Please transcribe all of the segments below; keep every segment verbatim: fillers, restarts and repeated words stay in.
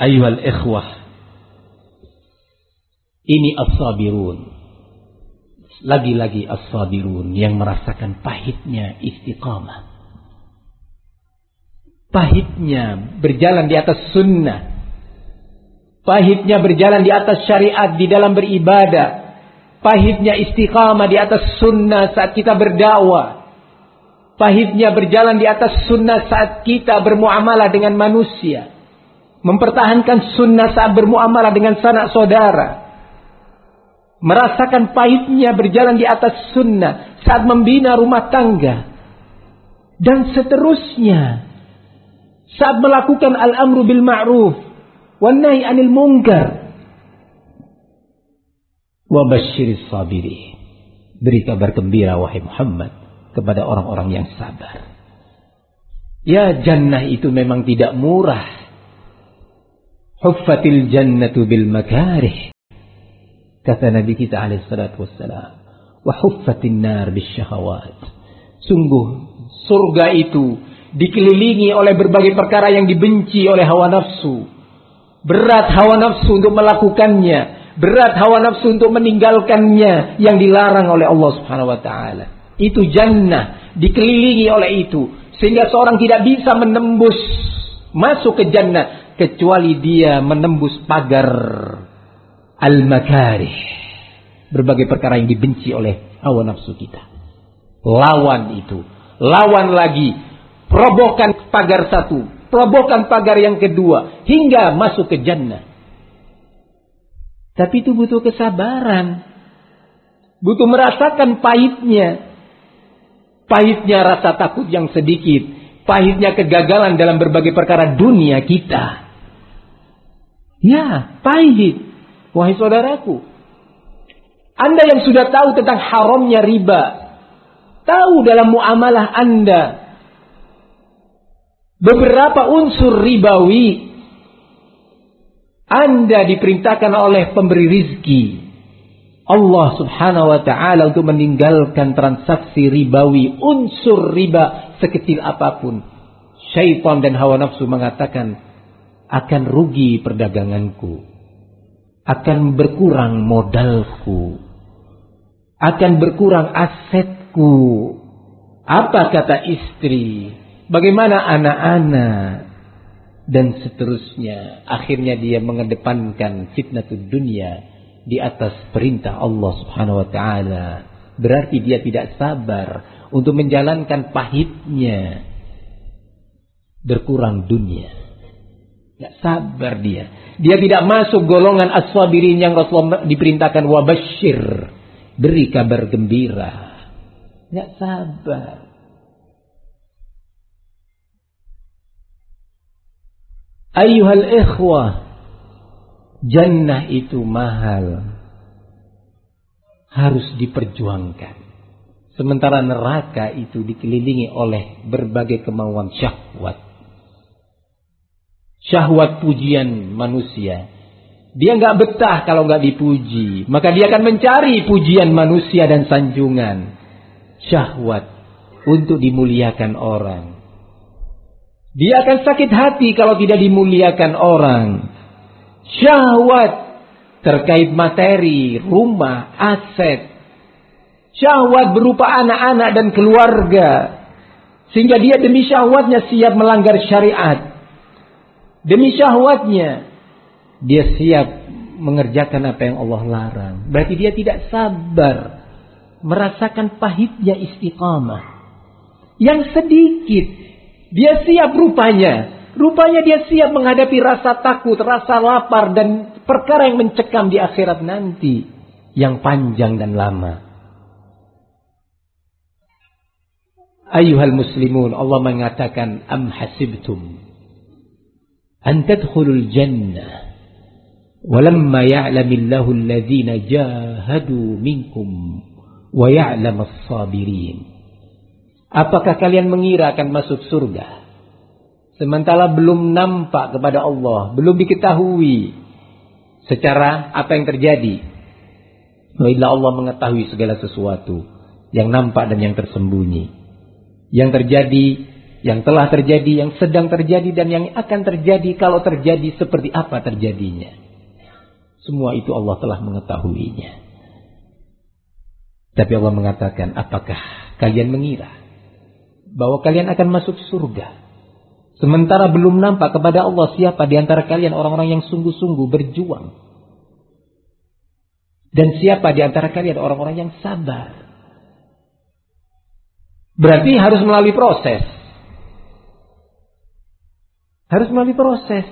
Ayyuhal ikhwah, ini as-sabirun. Lagi-lagi as-sabirun yang merasakan pahitnya istiqamah. Pahitnya berjalan di atas sunnah. Pahitnya berjalan di atas syariat di dalam beribadah. Pahitnya istiqamah di atas sunnah saat kita berdakwah. Pahitnya berjalan di atas sunnah saat kita bermuamalah dengan manusia. Mempertahankan sunnah saat bermuamalah dengan sanak saudara. Merasakan pahitnya berjalan di atas sunnah saat membina rumah tangga. Dan seterusnya. Saat melakukan al-amru bil ma'ruf wan nahi 'anil munkar. Wa basyiris sabirin. Beri kabar gembira wahai Muhammad kepada orang-orang yang sabar. Ya, jannah itu memang tidak murah. Huffatil jannatu bil makarih. Kata Nabi kita alaihi salatu wassalam. Wa huffatin nar bis syahawat. Sungguh surga itu dikelilingi oleh berbagai perkara yang dibenci oleh hawa nafsu. Berat hawa nafsu untuk melakukannya. Berat hawa nafsu untuk meninggalkannya yang dilarang oleh Allah Subhanahu wa taala. Itu jannah, dikelilingi oleh itu, sehingga seorang tidak bisa menembus masuk ke jannah kecuali dia menembus pagar al-makarih, berbagai perkara yang dibenci oleh hawa nafsu kita. Lawan itu, lawan lagi, robohkan pagar satu, robohkan pagar yang kedua, hingga masuk ke jannah. Tapi itu butuh kesabaran, butuh merasakan pahitnya. Pahitnya rasa takut yang sedikit, pahitnya kegagalan dalam berbagai perkara dunia kita. Ya, pahit. Wahai saudaraku, Anda yang sudah tahu tentang haramnya riba, tahu dalam muamalah Anda beberapa unsur ribawi, Anda diperintahkan oleh pemberi rizki Allah subhanahu wa ta'ala untuk meninggalkan transaksi ribawi, unsur riba sekecil apapun. Syaitan dan hawa nafsu mengatakan, akan rugi perdaganganku, akan berkurang modalku, akan berkurang asetku. Apa kata istri? Bagaimana anak-anak? Dan seterusnya. Akhirnya dia mengedepankan fitnatud dunia di atas perintah Allah subhanahu wa ta'ala. Berarti dia tidak sabar untuk menjalankan pahitnya. Berkurang dunia. Tidak sabar dia. Dia tidak masuk golongan as-sabirin yang Rasulullah diperintahkan wabasyir. Beri kabar gembira. Tidak sabar. Ayyuhal ikhwah. Jannah itu mahal. Harus diperjuangkan. Sementara neraka itu dikelilingi oleh berbagai kemauan syahwat. Syahwat pujian manusia. Dia nggak betah kalau nggak dipuji. Maka dia akan mencari pujian manusia dan sanjungan. Syahwat untuk dimuliakan orang. Dia akan sakit hati kalau tidak dimuliakan orang. Syahwat terkait materi, rumah, aset. Syahwat berupa anak-anak dan keluarga. Sehingga dia demi syahwatnya siap melanggar syariat. Demi syahwatnya dia siap mengerjakan apa yang Allah larang. Berarti dia tidak sabar merasakan pahitnya istiqamah. Yang sedikit dia siap rupanya. Rupanya dia siap menghadapi rasa takut, rasa lapar dan perkara yang mencekam di akhirat nanti. Yang panjang dan lama. Ayyuhal muslimun, Allah mengatakan, Am hasibtum an tadkhulul jannah walamma ya'lamillahu alladhina jahadu minkum wa ya'lamas sabirin. Apakah kalian mengira akan masuk surga sementara belum nampak kepada Allah, belum diketahui secara apa yang terjadi? Bila Allah mengetahui segala sesuatu yang nampak dan yang tersembunyi. Yang terjadi Yang telah terjadi, yang sedang terjadi, dan yang akan terjadi kalau terjadi seperti apa terjadinya. Semua itu Allah telah mengetahuinya. Tapi Allah mengatakan, apakah kalian mengira bahwa kalian akan masuk surga, sementara belum nampak kepada Allah siapa di antara kalian orang-orang yang sungguh-sungguh berjuang, dan siapa di antara kalian orang-orang yang sabar. Berarti harus melalui proses. Harus melalui proses.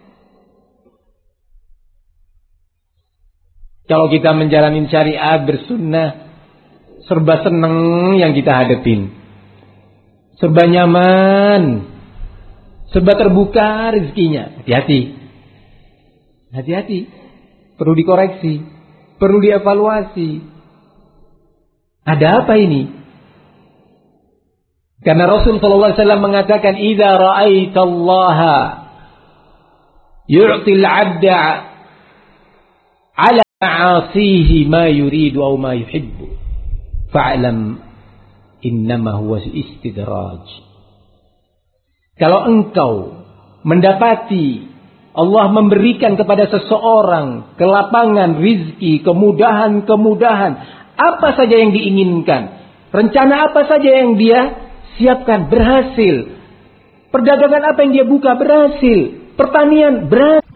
Kalau kita menjalani syariat bersunnah, serba seneng yang kita hadapin, serba nyaman, serba terbuka rezekinya. Hati-hati. Hati-hati. Perlu dikoreksi, perlu dievaluasi. Ada apa ini? Karena Rasul sallallahu alaihi wasallam mengatakan, "Idza ra'aitallaha yu'til 'abda 'ala ma'asihi ma yuridu aw ma yuhibbu, fa'lam innama huwa istidraj." Kalau engkau mendapati Allah memberikan kepada seseorang kelapangan, rizki, kemudahan-kemudahan, apa saja yang diinginkan, rencana apa saja yang dia siapkan, berhasil. Perdagangan apa yang dia buka, berhasil. Pertanian, berhasil.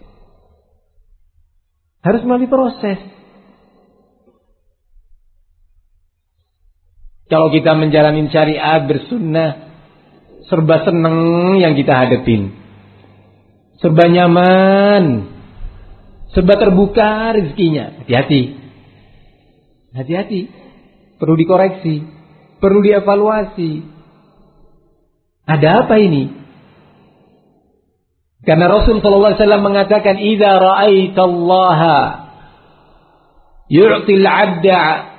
Harus melalui proses. Kalau kita menjalani syariat bersunnah, serba seneng yang kita hadapin, serba nyaman, serba terbuka rezekinya. Hati-hati. Hati-hati. Perlu dikoreksi, perlu dievaluasi. Ada apa ini? Karena Rasul sallallahu alaihi wasallam mengatakan, "Idza ra'aitallaha yu'til 'abda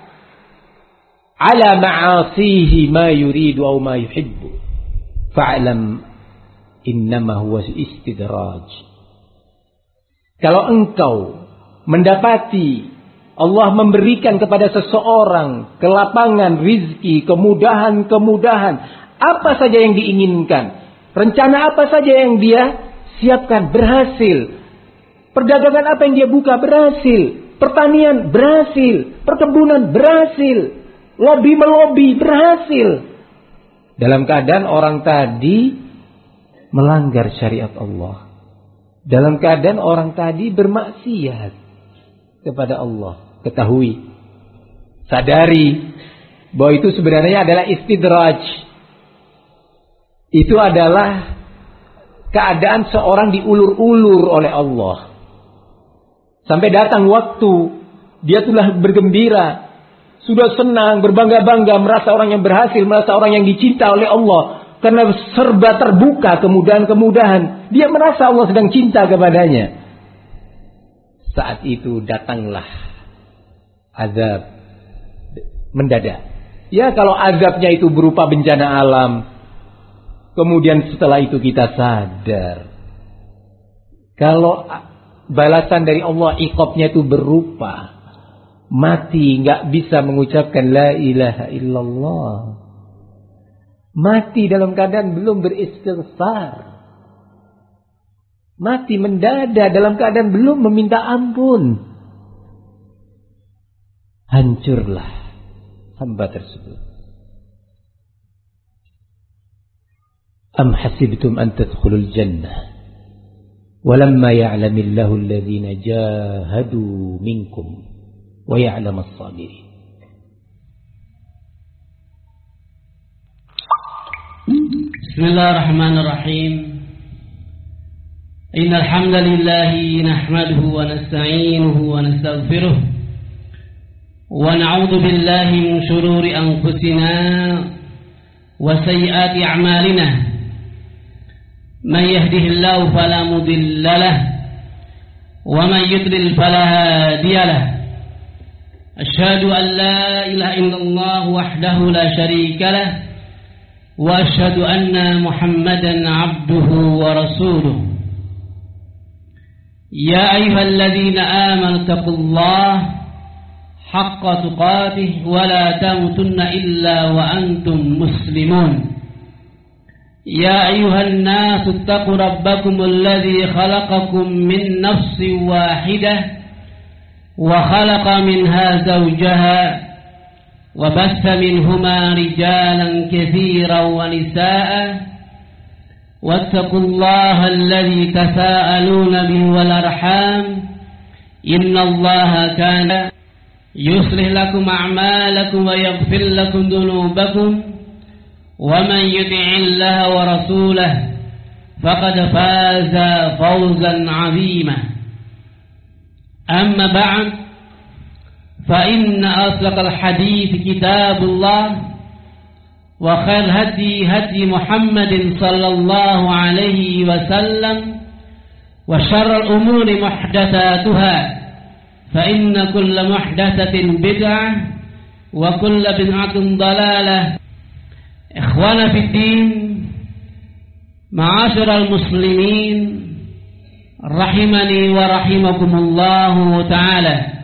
'ala ma'asihi ma yuridu aw ma yuhibbu, fa'lam innama huwa istidraj." Kalau engkau mendapati Allah memberikan kepada seseorang kelapangan, rizki, kemudahan-kemudahan, apa saja yang diinginkan, rencana apa saja yang dia siapkan, berhasil. Perdagangan apa yang dia buka, berhasil. Pertanian, berhasil. Perkebunan, berhasil. Lobby melobi, berhasil. Dalam keadaan orang tadi melanggar syariat Allah. Dalam keadaan orang tadi bermaksiat kepada Allah. Ketahui, sadari bahwa itu sebenarnya adalah istidraj. Itu adalah keadaan seorang diulur-ulur oleh Allah. Sampai datang waktu dia telah bergembira, sudah senang, berbangga-bangga, merasa orang yang berhasil, merasa orang yang dicinta oleh Allah. Karena serba terbuka kemudahan-kemudahan, dia merasa Allah sedang cinta kepadanya. Saat itu datanglah azab mendadak. Ya, kalau azabnya itu berupa bencana alam, kemudian setelah itu kita sadar, kalau balasan dari Allah, iqabnya itu berupa mati, nggak bisa mengucapkan la ilaha illallah, mati dalam keadaan belum beristighfar, mati mendadak dalam keadaan belum meminta ampun, hancurlah hamba tersebut. Am hasibtum an tadkhulul jannah walamma ya'lamillahu alladhina jahadu minkum wa ya'lamas sabirin. Bismillahirrahmanirrahim. Innal hamdalillahi nahmaduhu wa nasta'inuhu wa nastaghfiruh wa na'udzu billahi min shururi anfusina wa sayyiati a'malina. من يهده الله فلا مضل له ومن يضلل فلا هادي له. أشهد أن لا إله إلا الله وحده لا شريك له وأشهد أن محمدا عبده ورسوله. يا أيها الذين آمنوا اتقوا الله حق تقاته ولا تموتن إلا وأنتم مسلمون. يا أيها الناس اتقوا ربكم الذي خلقكم من نفس واحدة وخلق منها زوجها وبث منهما رجالا كثيرا ونساء واتقوا الله الذي تساءلون به والأرحام إن الله كان يصلح لكم أعمالكم ويغفر لكم ذنوبكم ومن يطع الله ورسوله فقد فاز فوزا عظيما. أما بعد، فإن أصدق الحديث كتاب الله، وخير هدي هدي محمد صلى الله عليه وسلم، وشر الأمور محدثاتها، فإن كل محدثة بدعة وكل بدعة ضلالة. إخوانا في الدين، معاشر المسلمين، رحمني ورحمكم الله تعالى.